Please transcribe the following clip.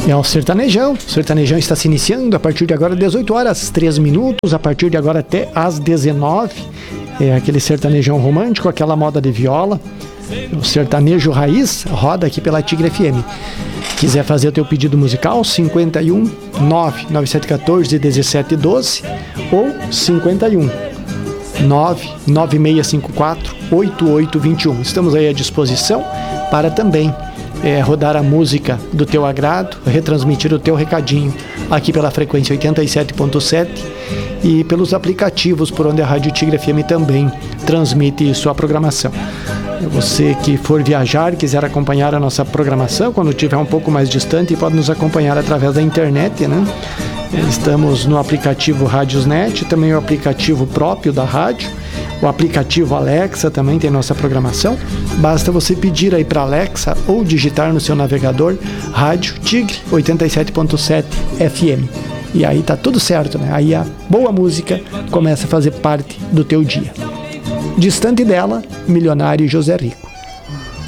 É o sertanejão. O sertanejão está se iniciando a partir de agora, 18 horas 3 minutos, a partir de agora até às 19. É aquele sertanejão romântico, aquela moda de viola. O sertanejo raiz roda aqui pela Tigre FM. Quiser fazer o teu pedido musical, 51 99714 1712 ou 51 99654 8821. Estamos aí à disposição para também rodar a música do teu agrado, retransmitir o teu recadinho aqui pela frequência 87.7 e pelos aplicativos por onde a Rádio Tigre FM também transmite sua programação. Você que for viajar, quiser acompanhar a nossa programação, quando estiver um pouco mais distante, pode nos acompanhar através da internet, né? Estamos no aplicativo Radiosnet, também o aplicativo próprio da rádio, o aplicativo Alexa também tem nossa programação. Basta você pedir aí para Alexa ou digitar no seu navegador Rádio Tigre 87.7 FM. E aí tá tudo certo, né? Aí a boa música começa a fazer parte do teu dia. Distante dela, Milionário e José Rico.